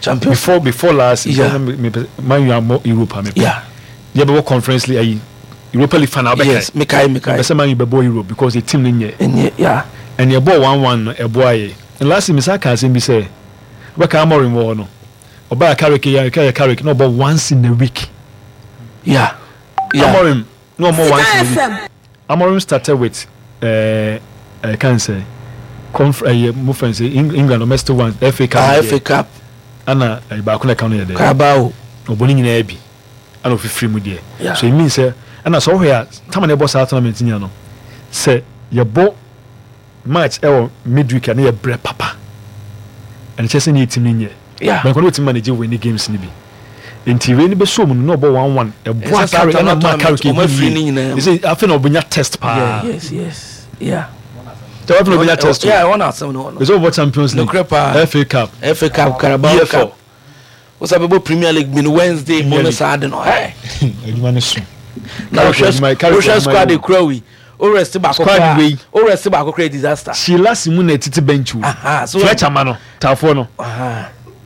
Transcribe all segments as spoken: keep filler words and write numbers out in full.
champion before before last yeah. man you are more Europa me yeah yeah be conference league Europa League final be yes me kai me kai be say man you be boy Europe because the team nye yeah and you ball one one e boy and last me say can say be say we can more in no oba carry ya carry carry no but once in a week yeah yeah Amorim no more once in a week Amorim started with uh I can say conf uh, movement England domestic one F A Cup F A Cup ana ba ko na kan no there Carabao oboni nyina bi ana ofifiri mu there yeah. so it means say ana so where time na boss tournament nya no say your bo match e midweek na your bre papa and chese ni team ni yeah but ko team manage win games ni bi enti we ni be so mu no bo one one e bo carry na ma carry ke you say after no obunya test pa yeah, yes yes yeah so after no obunya test yeah one out seven one it's over Champions League F A Cup F A Cup Carabao Cup what's up about Premier League been Wednesday morning Saturday no hey eduma ne so na Russia squad dey crowy o rest back o rest back o create disaster she last mu na titi bench aha so fetch ama no tafo no aha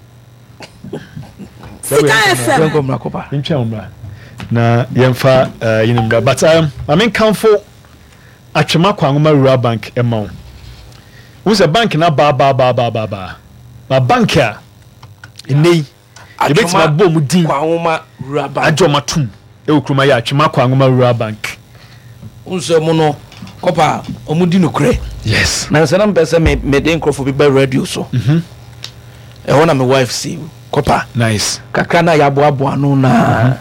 Sika F M Go mra kopa ntwa mra na yemfa yinimda but um I mean comfort atwema kwangoma rural bank emaw wo se bank na ba ba ba ba ba ba ba bank a enei ebetima bo mu din kwangoma rural bank ajoma tum e okruma ya atwema kwangoma rural bank unse mu no kopa omudi no kure yes na se na mpese me me den crofo bi ba radio so mhm e wona me wife see kopa nice kakra na ya boabo anu na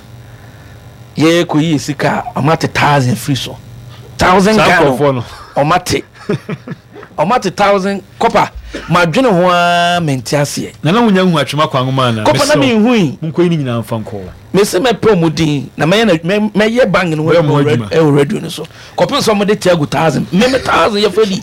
ye ko yi sika amate thousand free so thousand gano omate omate thousand kopa madwene ho a mentiase na na wonya hu atwema kwangoma na kopa na me hu nko ni nyina mfa nko me se me promodin na me me ye bang no e radio ni so kopa so mo de tiago thousand me me thousand ye feli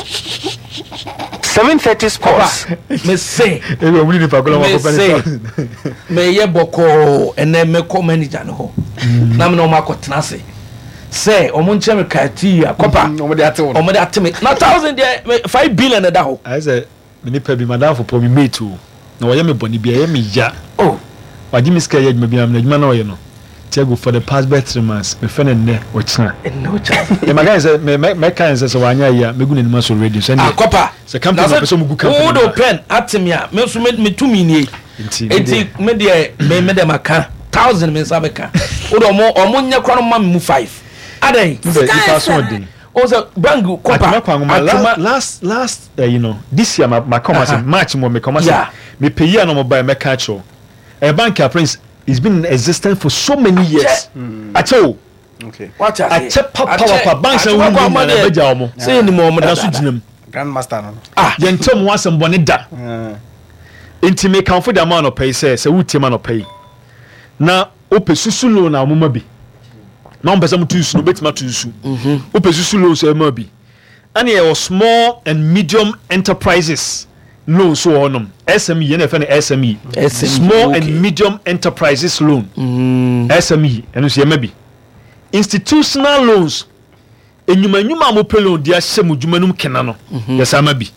seven thirty sports me say e we muri ni pakola ma kopa ni me ye boko ene me ko manager no ho na me no ma ko tenase say omo nche me kati ya kopa omo de ate wo omo de ate me na thousand there five billion da ho I say me ni pa bi madam for me mate o na wo ye me boni bia ye me ya oh waji mi ska ye me bia me na wo ye no Tiago for the past bet three months me fene ne o china no chance e maga say me me kan say so wanya ya me gu ne ma so radio say ah kopa say company no person mu gu company wo do pen atemia me so me tumi ni enti me de me me de maka thousand me sabeka wo do mo omo nya kwano ma mu five adai Sika so dey o say bang kopa last last uh, you know this year my my come say match mo me come say me pay year no mo buy me catch o e bank a prince it's been in existence for so many years acho okay what a check papa papa banks and we na beja omo say ni mo mo da so jinam grandmaster no ah yentam wasem bone da enti me kan for the man of pay say say wutie man of pay na opesusulo na omoma bi na ompesa mutusu no betima tusu mhm opesusulo so ema bi and e small and medium enterprises loan so onum S M E na fe na S M E small okay. and medium enterprises loan mm. S M E eno so ema bi institutional loans enyuma nyuma mo pe loan dia hye mo dwumanum kena no mm-hmm. yasama bi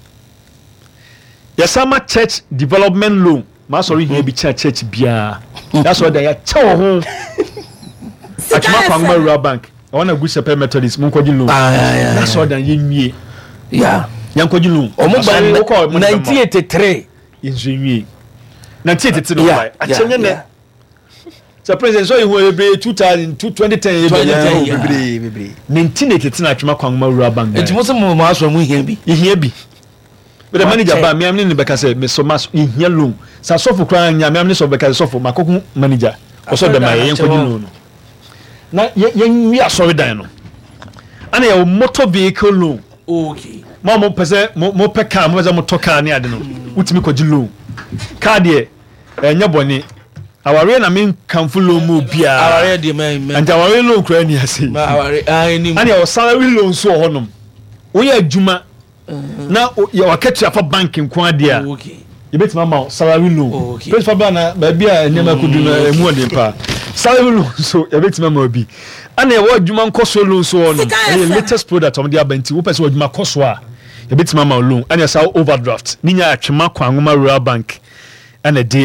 yasama church development loan ma sorry here bi church bia that's why they are chow ho atuma kwangma rural bank I want to go to Methodist mun kwaji loan that's why they yenwie yeah yankwaji loan omo ba nineteen eighty-three injinwie nineteen eighty-three no buy achenye ne so president so you be two thousand twenty ten bebre bebre nineteen eighty-three atuma kwangma rural bank enti mo se mo ma so mo hia bi hia bi but the manager ba me am ni beka say me so mas hia loan sa sofo kran nya me am ni so beka sofo makoko manager so dem ma yankwaji loan na yenwi asori dan no ana ya motor vehicle loan okay ma mo pese mo pe car mo pese mo to car ni ade no utimi kwaji loan car de enya boni aware na men kanfu loan mo bia aware de man anja aware loan kra ni ase ma aware ani ana ya salary loan so honom wo ya adwuma na ya wakati afa bank nko ade a okay yebetima ma salary loan principal ba na ba bia enema kudu na emu ode pa salary loan so yebetima ma bi ana ya wadwuma nkoso loan so honom e latest product on the abenti wo pese wadwuma koso a yebetima ma loan ana ya sa overdraft ninya atwema kwanwoma rural bank ana de